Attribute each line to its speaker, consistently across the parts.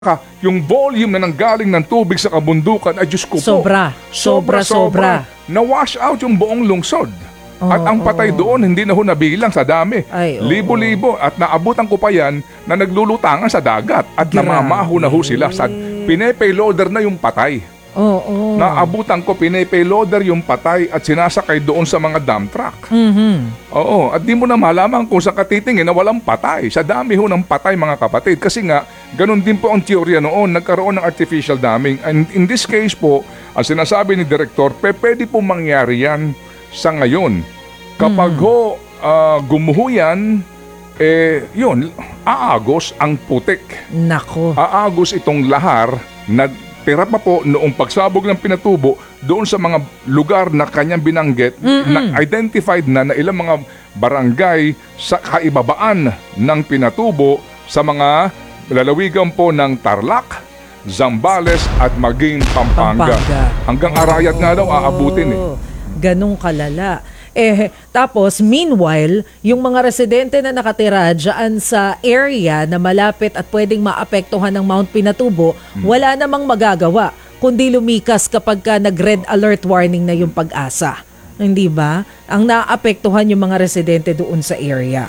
Speaker 1: yung volume na nanggaling ng tubig sa kabundukan ay Diyos ko po. Sobra. Na-wash out yung buong lungsod. At ang patay doon, hindi na ho nabilang sa dami. Libo-libo. At naabutan ko pa yan na naglulutangan sa dagat. At namamaho na ho sila. Pinepayloader na yung patay. Naabutan ko, pinepayloader yung patay at sinasakay doon sa mga dump truck. At di mo na malaman kung sa katitingin na walang patay. Sa dami ho ng patay, mga kapatid. Kasi nga, ganun din po ang teorya noon. Nagkaroon ng artificial damming. And in this case po, ang sinasabi ni Direktor, pwede po mangyari yan sa ngayon. Kapag gumuho yan, yun, aagos ang putik.
Speaker 2: Nako.
Speaker 1: Aagos itong lahar na tira pa po noong pagsabog ng Pinatubo doon sa mga lugar na kanyang binanggit, na identified na ilang mga barangay sa kaibabaan ng Pinatubo sa mga lalawigan po ng Tarlac, Zambales at maging Pampanga. Hanggang Arayat nga daw aabutin
Speaker 2: Ganong kalala. Tapos meanwhile, yung mga residente na nakatira dyan sa area na malapit at pwedeng maapektuhan ng Mount Pinatubo, wala namang magagawa kundi lumikas kapag ka nag-red alert warning na yung Pag-asa. Hindi ba? Ang naapektuhan yung mga residente doon sa area.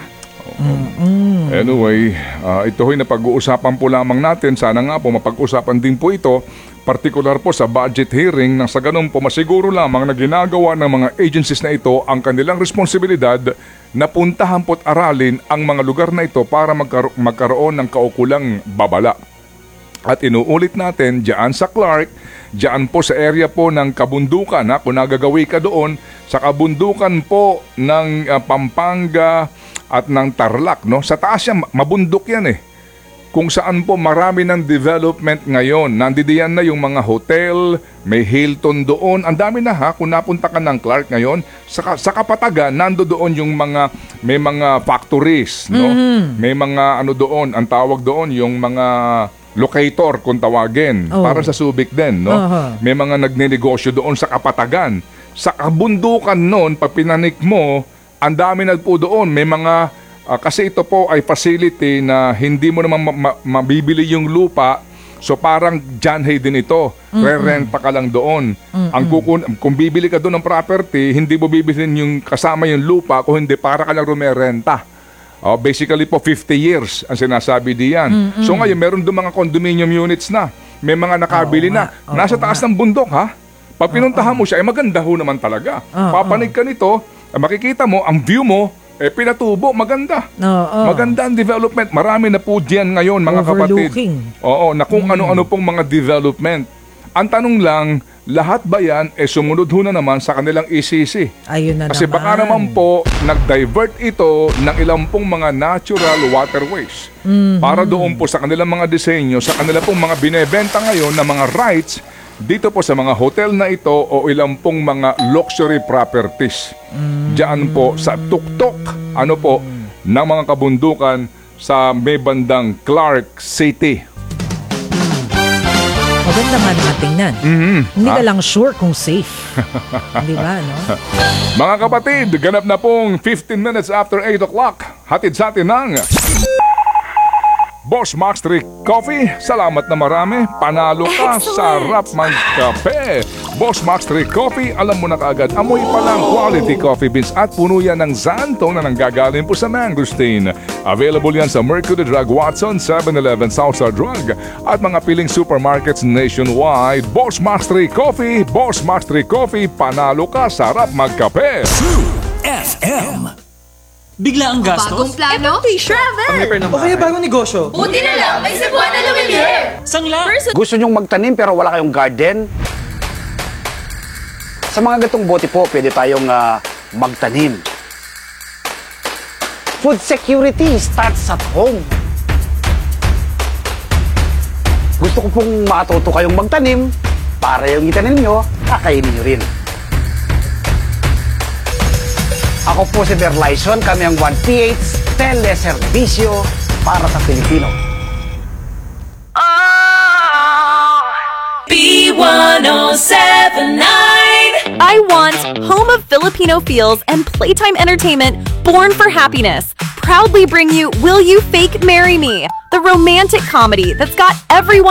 Speaker 1: Anyway, ito ho'y napag-uusapan po lamang natin. Sana nga po mapag-usapan din po ito, partikular po sa budget hearing, nang sa ganun po masiguro lamang na ginagawa ng mga agencies na ito ang kanilang responsibilidad na puntahan po't aralin ang mga lugar na ito para magkaroon ng kaukulang babala. At inuulit natin, dyan sa Clark, dyan po sa area po ng kabundukan, kung nagagawi ka doon, sa kabundukan po ng Pampanga at ng Tarlac, no? Sa taas yan, mabundok yan kung saan po marami ng development ngayon. Nandidiyan na yung mga hotel, may Hilton doon. Ang dami na kung napunta ka ng Clark ngayon. Sa Kapatagan, nando doon yung may mga factories, no? May mga doon, ang tawag doon, yung mga locator kung tawagin. Para sa Subic din, no? May mga nagnenegosyo doon sa Kapatagan. Sa kabundukan noon, pag pinanik mo, ang dami na po doon. May mga kasi ito po ay facility na hindi mo naman mabibili yung lupa. So parang Janhay din ito. Re-renta ka lang doon. Kung bibili ka doon ng property, hindi mo bibilhin yung kasama yung lupa, kung hindi para ka lang rumerenta. Basically po 50 years ang sinasabi diyan. So ngayon meron doon mga condominium units na. May mga nakabili na. Nasa taas ng bundok Pag pinuntahan mo siya, maganda ho naman talaga. Papanig ka nito, makikita mo, ang view mo, Pinatubo, maganda. Maganda ang development. Marami na po diyan ngayon, mga kapatid. Na kung ano-ano pong mga development. Ang tanong lang, lahat ba yan sumunod ho na naman sa kanilang ECC?
Speaker 2: Ayun na
Speaker 1: Kasi
Speaker 2: naman.
Speaker 1: Baka naman po, nag-divert ito ng ilang pong mga natural waterways. Para doon po sa kanilang mga disenyo, sa kanilang pong mga binebenta ngayon na mga rights dito po sa mga hotel na ito o ilang pong mga luxury properties. Diyan po sa tuktok ng mga kabundukan sa may bandang Clark City.
Speaker 2: Maganda nga naman tingnan. Hindi ka lang sure kung safe. Di ba, no?
Speaker 1: Mga kapatid, ganap na pong 15 minutes after 8 o'clock. Hatid sa atin ng Boss Max 3 Coffee. Salamat na marami. Panalo ka. Sarap magkape. Boss Max 3 Coffee, alam mo na kaagad, amoy pa lang quality coffee beans at puno yan ng Xantong na nanggagaling po sa mangosteen. Available yan sa Mercury Drug, Watson, 7-Eleven, Southstar Drug at mga piling supermarkets nationwide. Boss Max 3 Coffee. Boss Max 3 Coffee, panalo ka. Sarap magkape.
Speaker 3: True FM. Bigla ang gastos?
Speaker 4: Bagong plano? Travel!
Speaker 5: O kaya bagong negosyo?
Speaker 4: Buti na lang, may Cebuana Lumiere!
Speaker 3: Sangla?
Speaker 5: Gusto nyong magtanim pero wala kayong garden? Sa mga gatong bote po, pwede tayong magtanim. Food security starts at home. Gusto ko pong matuto kayong magtanim para yung itanim nyo, kakainin nyo rin. Ako po si Berlyson, kami ang 1PH Teleservisyo para sa Pilipino.
Speaker 6: B1079. I want home of Filipino feels and playtime entertainment born for happiness. Proudly bring you Will You Fake Marry Me? the romantic comedy that's got everyone